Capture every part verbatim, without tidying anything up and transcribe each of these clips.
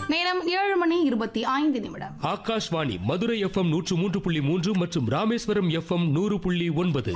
நேரம் ஏழு மணி இருபத்தி ஐந்து நிமிடம். ஆகாஷ்வாணி மதுரை எஃப்எம் நூற்று மூன்று புள்ளி மூன்று மற்றும் ராமேஸ்வரம் எஃப்எம் நூறு புள்ளி ஒன்பது.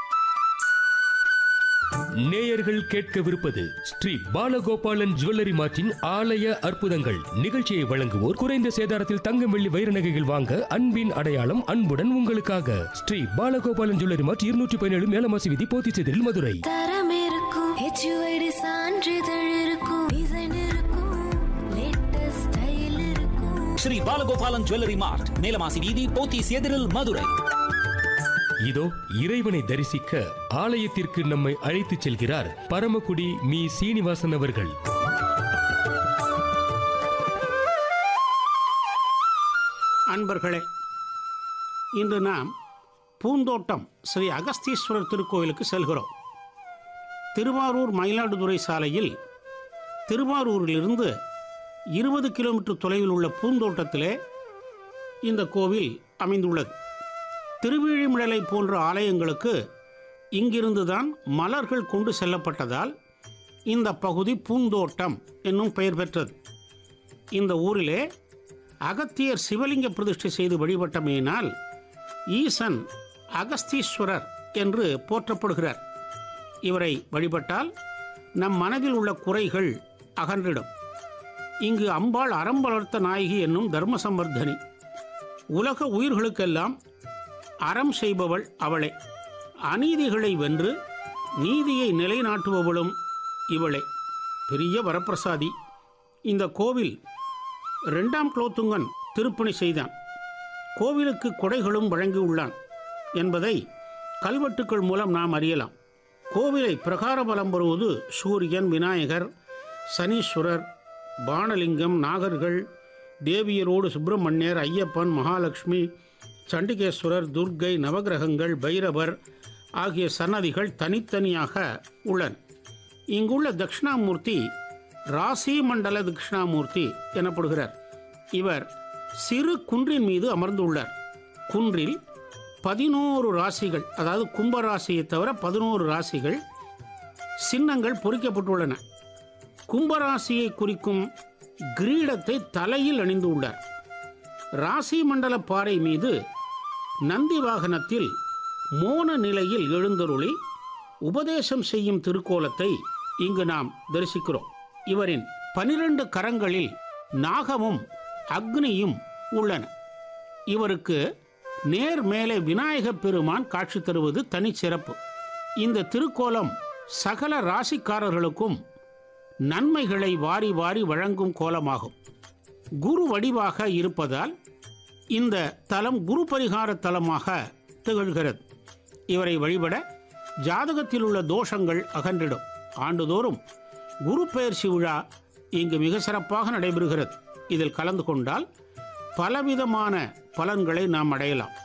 நேயர்கள் கேட்கவிருப்பது ஸ்ரீ பாலகோபாலன் ஜுவல்லரி மார்ட்டின் ஆலய அற்புதங்கள். நிகழ்ச்சியை வழங்குவோர் குறைந்த சேதாரத்தில் தங்கம் வெள்ளி வைர நகைகள் வாங்க அன்பின் அடையாளம் அன்புடன் உங்களுக்காக ஸ்ரீ பாலகோபாலன் ஜுவல்லரி மார்ட் இருநூற்றி பதினேழு மேலமாசி வீதி போத்திச்சேரில் மதுரை. தரம் இருக்கும், ஹெச்யூஐடி சான்றிதழ் இருக்கும், டிசைன் இருக்கும், லேட்டஸ்ட் ஸ்டைல் இருக்கும். ஸ்ரீ பாலகோபாலன் ஜுவல்லரி மார்ட் மேலமாசி வீதி போத்திச்சேரில் மதுரை. இதோ இறைவனை தரிசிக்க ஆலயத்திற்கு நம்மை அழைத்துச் செல்கிறார் பரமக்குடி மீ சீனிவாசன் அவர்கள். அன்பர்களே, இன்று நாம் பூந்தோட்டம் ஸ்ரீ அகஸ்தீஸ்வரர் திருக்கோயிலுக்கு செல்கிறோம். திருவாரூர் மயிலாடுதுறை சாலையில் திருவாரூரிலிருந்து இருபது கிலோமீட்டர் தொலைவில் உள்ள பூந்தோட்டத்திலே இந்த கோவில் அமைந்துள்ளது. திருவிழிமிழலை போன்ற ஆலயங்களுக்கு இங்கிருந்துதான் மலர்கள் கொண்டு செல்லப்பட்டதால் இந்த பகுதி பூந்தோட்டம் என்னும் பெயர் பெற்றது. இந்த ஊரிலே அகத்தியர் சிவலிங்க பிரதிஷ்டை செய்து வழிபட்டமையினால் ஈசன் அகஸ்தீஸ்வரர் என்று போற்றப்படுகிறார். இவரை வழிபட்டால் நம் மனதில் உள்ள குறைகள் அகன்றிடும். இங்கு அம்பாள் அறம் வளர்த்த நாயகி என்னும் தர்மசம்பர்தனி. உலக உயிர்களுக்கெல்லாம் அறம் செய்பவள் அவளே. அநீதிகளை வென்று நீதியை நிலைநாட்டுபவளும் இவளே. பெரிய வரப்பிரசாதி. இந்த கோவில் இரண்டாம் குலோத்துங்கன் திருப்பணி செய்தான். கோவிலுக்கு கொடைகளும் வழங்கியுள்ளான் என்பதை கல்வெட்டுக்கள் மூலம் நாம் அறியலாம். கோவிலை பிரகாரபலம் வருவது சூரியன், விநாயகர், சனீஸ்வரர், பானலிங்கம், நாகர்கள், தேவியரோடு சுப்பிரமணியர், ஐயப்பன், மகாலட்சுமி, சண்டிகேஸ்வரர், துர்க்கை, நவகிரகங்கள், பைரவர் ஆகிய சன்னதிகள் தனித்தனியாக உள்ளன. இங்குள்ள தட்சிணாமூர்த்தி ராசி மண்டல தட்சிணாமூர்த்தி எனப்படுகிறார். இவர் சிறு குன்றின் மீது அமர்ந்துள்ளார். குன்றில் பதினோரு ராசிகள், அதாவது கும்பராசியை தவிர பதினோரு ராசிகள் சின்னங்கள் பொறிக்கப்பட்டுள்ளன. கும்பராசியை குறிக்கும் கிரீடத்தை தலையில் அணிந்து உள்ளார். ராசி மண்டல பாறை மீது நந்தி வாகனத்தில் மோன நிலையில் எழுந்தருளி உபதேசம் செய்யும் திருக்கோலத்தை இங்கு நாம் தரிசிக்கிறோம். இவரின் பனிரெண்டு கரங்களில் நாகமும் அக்னியும் உள்ளன. இவருக்கு நேர் மேலே விநாயகப் பெருமான் காட்சி தருவது தனிச்சிறப்பு. இந்த திருக்கோலம் சகல ராசிக்காரர்களுக்கும் நன்மைகளை வாரி வாரி வழங்கும் கோலமாகும். குரு வடிவாக இருப்பதால் இந்த தலம் குரு பரிகார தலமாக திகழ்கிறது. இவரை வழிபட ஜாதகத்தில் உள்ள தோஷங்கள் அகன்றிடும். ஆண்டுதோறும் குரு பெயர்ச்சி விழா இங்கு மிக சிறப்பாக நடைபெறுகிறது. இதில் கலந்து கொண்டால் பலவிதமான பலன்களை நாம் அடையலாம்.